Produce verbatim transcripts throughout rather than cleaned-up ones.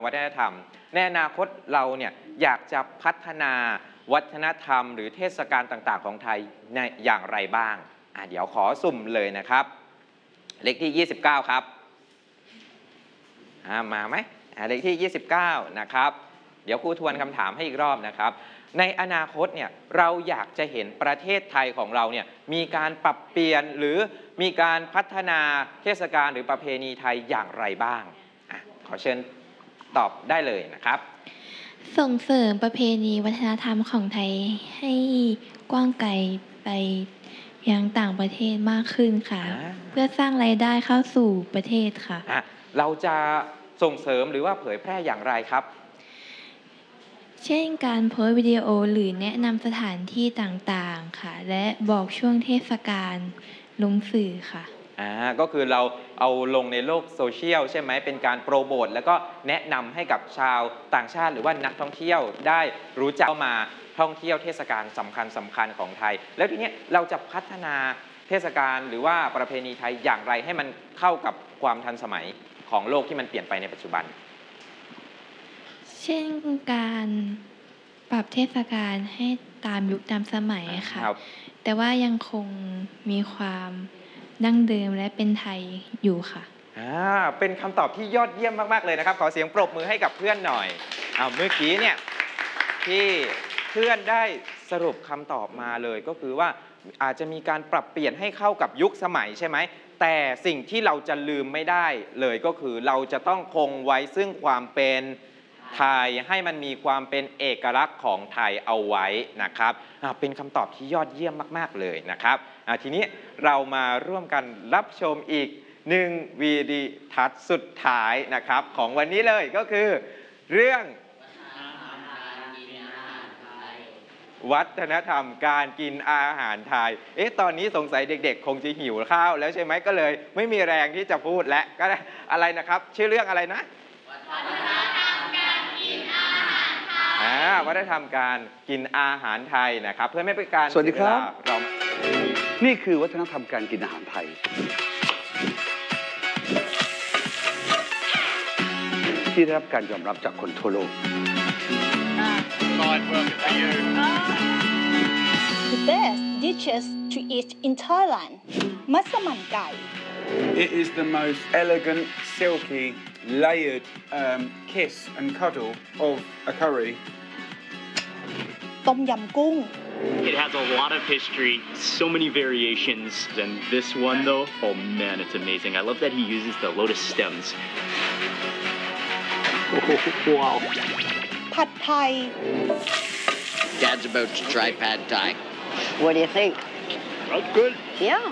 วัฒนธรรมในอนาคตเราเนี่ยอยากจะพัฒนาวัฒนธรรมหรือเทศกาลต่างๆของไทยในอย่างไรบ้างอ่ะเดี๋ยวขอสุ่มเลยนะครับเลขที่ ยี่สิบเก้า ครับอ่ามาไหมอ่าเลขที่ ยี่สิบเก้า นะครับเดี๋ยวครูทวนคำถามให้อีกรอบนะครับในอนาคตเนี่ยเราอยากจะเห็นประเทศไทยของเราเนี่ยมีการปรับเปลี่ยนหรือมีการพัฒนาเทศกาลหรือประเพณีไทยอย่างไรบ้างอ่ะขอเชิญตอบได้เลยนะครับส่งเสริมประเพณีวัฒนธรรมของไทยให้กว้างไกลไปยังต่างประเทศมากขึ้นค่ะเพื่อสร้างรายได้เข้าสู่ประเทศค่ะเราจะส่งเสริมหรือว่าเผยแพร่อย่างไรครับเช่นการโพสต์วิดีโอหรือแนะนำสถานที่ต่างๆค่ะและบอกช่วงเทศกาลลงสื่อค่ะอ่าก็คือเราเอาลงในโลกโซเชียลใช่ไหมเป็นการโปรโมทแล้วก็แนะนำให้กับชาวต่างชาติหรือว่านักท่องเที่ยวได้รู้จักเข้ามาท่องเที่ยวเทศกาลสำคัญสำคัญของไทยแล้วทีนี้เราจะพัฒนาเทศกาลหรือว่าประเพณีไทยอย่างไรให้มันเข้ากับความทันสมัยของโลกที่มันเปลี่ยนไปในปัจจุบันเช่นการปรับเทศกาลให้ตามยุคตามสมัยค่ะแต่ว่ายังคงมีความดั้งเดิมและเป็นไทยอยู่ค่ะอ่าเป็นคำตอบที่ยอดเยี่ยมมากๆเลยนะครับขอเสียงปรบมือให้กับเพื่อนหน่อยเอาเมื่อกี้เนี่ยที่เพื่อนได้สรุปคำตอบมาเลยก็คือว่าอาจจะมีการปรับเปลี่ยนให้เข้ากับยุคสมัยใช่ไหมแต่สิ่งที่เราจะลืมไม่ได้เลยก็คือเราจะต้องคงไว้ซึ่งความเป็นไทยให้มันมีความเป็นเอกลักษณ์ของไทยเอาไว้นะครับเป็นคำตอบที่ยอดเยี่ยมมากๆเลยนะครับทีนี้เรามาร่วมกันรับชมอีกหนึ่งวีดีทัศน์สุดท้ายนะครับของวันนี้เลยก็คือเรื่องวัฒนธรรมการกินอาหารไทยเอ๊ะตอนนี้สงสัยเด็กๆคงจะหิวข้าวแล้วใช่ไหมก็เลยไม่มีแรงที่จะพูดและก็อะไรนะครับชื่อเรื่องอะไรนะวัฒนธรรมการกินอาหารไทยอ่าวัฒนธรรมการกินอาหารไทยนะครับเพื่อไม่เป็นการสวัสดีครับเรานี่คือวัฒนธรรมการกินอาหารไทยที่ได้รับการยอมรับจากคนทั่วโลก The best dishes to eat in Thailand มัสมั่นไก่ It is the most elegant, silky, layered um, kiss and cuddle of a curry. ต้มยำกุ้ง It has a lot of history, so many variations, and this one though, oh man, it's amazing. I love that he uses the lotus stems. Oh, wow. ผัดไทย Dad's about to try pad thai. What do you think? That's good. Yeah.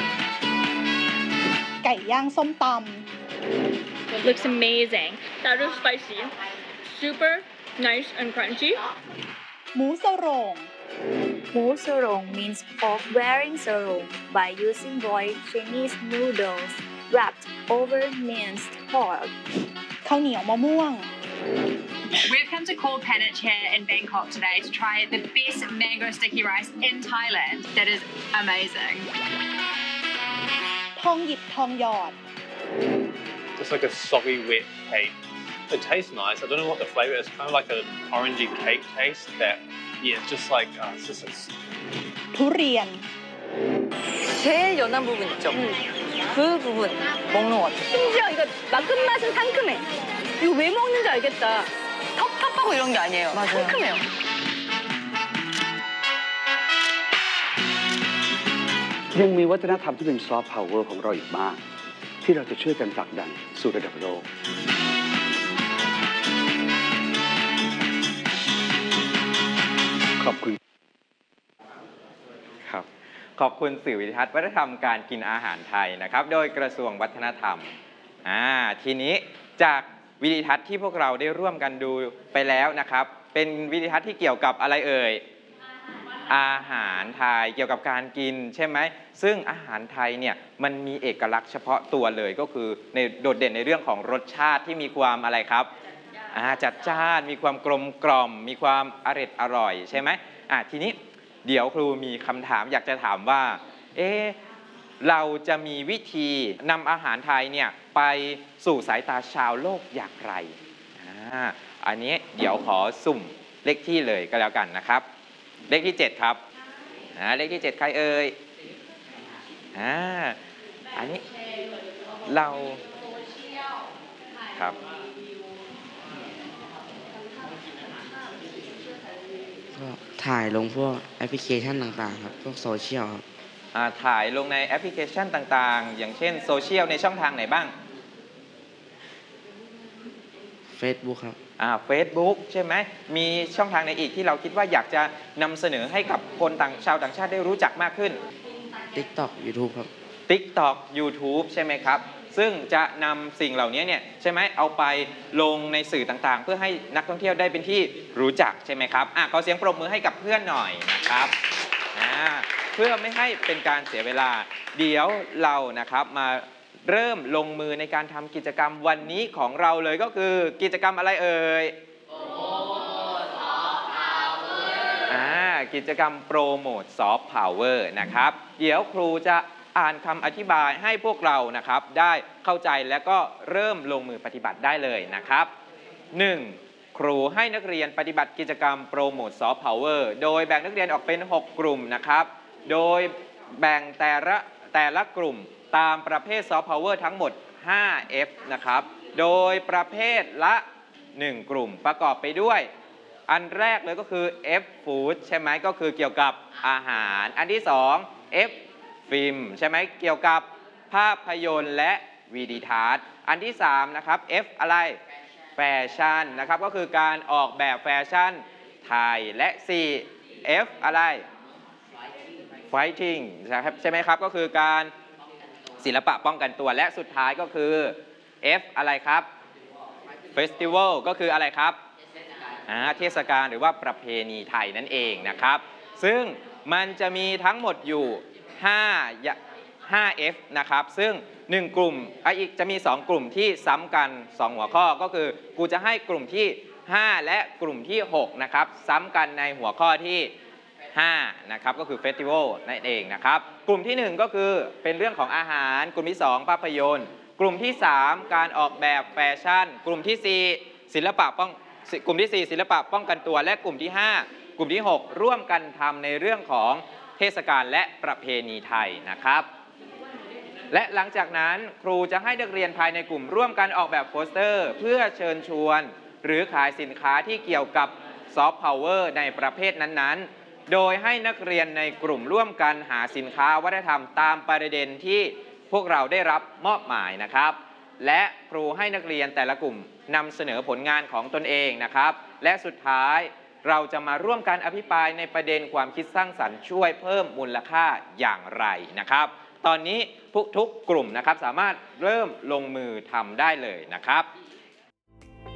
ไก่ย่างส้มตำ It looks amazing. That is spicy. Super nice and crunchy. หมูสโรง Mu sarong means pork wearing sarong by using boiled Chinese noodles wrapped over minced pork. ข้าวเหนียวมะม่วง We've come to Khor Phanach here in Bangkok today to try the best mango sticky rice in Thailand. That is amazing. ทองหยิบทองหยอด Just like a soggy wet cake. It tastes nice. I don't know what the flavor is. It's kind of like an orangey cake taste that, yeah, it's just like, uh, it's just a... ทุเรียน 제일 연한 부분 있죠? 응. 그 부분 먹는 것 같아. 심지어 이거 맛 끝맛은 상큼해. 이거 왜 먹는지 알겠다. 텁텁하고 이런 게 아니에요. 맞아요. 상큼해요. ยังมีวัฒนธรรมที่เป็นซอฟต์พาวเวอร์ของเราอีกมากที่เราจะช่วยกันผลักดันสู่ระดับโลกขอบคุณครับขอบคุณสื่อวิทยทัศน์วัฒนธรรมการกินอาหารไทยนะครับโดยกระทรวงวัฒนธรรมอ่าทีนี้จากวิดีทัศน์ที่พวกเราได้ร่วมกันดูไปแล้วนะครับเป็นวิดีทัศน์ที่เกี่ยวกับอะไรเอ่ยอาหารไทยเกี่ยวกับการกินใช่ไหมซึ่งอาหารไทยเนี่ยมันมีเอกลักษณ์เฉพาะตัวเลยก็คือในโดดเด่นในเรื่องของรสชาติที่มีความอะไรครับจัดจ้านมีความกลมกล่อมมีความอร่อยอร่อยใช่ไหมอ่ะทีนี้เดี๋ยวครูมีคำถามอยากจะถามว่าเอ๊ะเราจะมีวิธีนำอาหารไทยเนี่ยไปสู่สายตาชาวโลกอย่างไรอ่าาอันนี้เดี๋ยวขอสุ่มเลขที่เลยก็แล้วกันนะครับ เลขที่เจ็ดครับอ่าเลขที่เจ็ดใครเอ่ยอ่าอันนี้เราครับก็ถ่ายลงพวกแอปพลิเคชันต่างๆครับพวกโซเชียลครับอ่าถ่ายลงในแอปพลิเคชันต่างๆ อย่างเช่นโซเชียลในช่องทางไหนบ้าง Facebook ครับอ่า Facebook ใช่ไหมมีช่องทางไหนอีกที่เราคิดว่าอยากจะนำเสนอให้กับคนต่างชาวต่างชาติได้รู้จักมากขึ้น TikTok YouTube ครับ TikTok YouTube ใช่ไหมครับซึ่งจะนำสิ่งเหล่านี้เนี่ยใช่ไหมเอาไปลงในสื่อต่างๆ เพื่อให้นักท่องเที่ยวได้เป็นที่รู้จักใช่ไหมครับอ่ะขอเสียงปรบมือให้กับเพื่อนหน่อยนะครับอ่าเพื่อไม่ให้เป็นการเสียเวลาเดี๋ยวเรานะครับมาเริ่มลงมือในการทำกิจกรรมวันนี้ของเราเลยก็คือกิจกรรมอะไรเอ่ยอ่ากิจกรรมโปรโมทซอฟต์พาวเวอร์นะครับเดี๋ยวครูจะอ่านคำอธิบายให้พวกเรานะครับได้เข้าใจและก็เริ่มลงมือปฏิบัติได้เลยนะครับ หนึ่ง. ครูให้นักเรียนปฏิบัติกิจกรรมโปรโมทซอฟต์พาวเวอร์โดยแบ่งนักเรียนออกเป็นหกกลุ่มนะครับโดยแบ่งแต่ละแต่ละกลุ่มตามประเภทซอฟต์พาวเวอร์ทั้งหมด ห้า เอฟ นะครับโดยประเภทละหนึ่งกลุ่มประกอบไปด้วยอันแรกเลยก็คือ F Food ใช่ไหมก็คือเกี่ยวกับอาหารอันที่สอง F ฟิล์มใช่ไหมเกี่ยวกับภาพยนตร์และวิดีทัศน์อันที่สามนะครับ F อะไรแฟชั่นนะครับก็คือการออกแบบแฟชั่นไทยและ สี่ F อะไร Fighting ใช่ไหมครับก็คือการศิลปะป้องกันตัวและสุดท้ายก็คือ F อะไรครับ Festival ก็คืออะไรครับเทศกาลหรือว่าประเพณีไทยนั่นเองนะครับซึ่งมันจะมีทั้งหมดอยู่ห้า ห้า เอฟ นะครับซึ่งหนึ่งกลุ่มอีกจะมีสองกลุ่มที่ซ้ำกันสองหัวข้อก็คือกูจะให้กลุ่มที่ห้าและกลุ่มที่หกนะครับซ้ำกันในหัวข้อที่ห้านะครับก็คือเฟสติวัลนั่นเองนะครับกลุ่มที่หนึ่งก็คือเป็นเรื่องของอาหารกลุ่มที่สองภาพยนตร์กลุ่มที่สามการออกแบบแฟชั่นกลุ่มที่สี่ศิลปะป้องกลุ่มที่สี่ศิลปะป้องกันตัวและกลุ่มที่ห้ากลุ่มที่หกร่วมกันทำในเรื่องของเทศกาลและประเพณีไทยนะครับและหลังจากนั้นครูจะให้นักเรียนภายในกลุ่มร่วมกันออกแบบโปสเตอร์เพื่อเชิญชวนหรือขายสินค้าที่เกี่ยวกับซอฟต์พาวเวอร์ในประเภทนั้นๆโดยให้นักเรียนในกลุ่มร่วมกันหาสินค้าวัฒนธรรมตามประเด็นที่พวกเราได้รับมอบหมายนะครับและครูให้นักเรียนแต่ละกลุ่มนำเสนอผลงานของตนเองนะครับและสุดท้ายเราจะมาร่วมกันอภิปรายในประเด็นความคิดสร้างสรรค์ช่วยเพิ่มมูลค่าอย่างไรนะครับตอนนี้ทุกกลุ่มนะครับสามารถเริ่มลงมือทำได้เลยนะครับ